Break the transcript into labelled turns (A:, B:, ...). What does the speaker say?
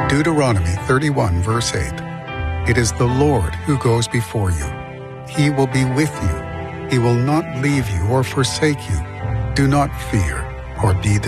A: Deuteronomy 31, verse 8. It is the Lord who goes before you. He will be with you. He will not leave you or forsake you. Do not fear or be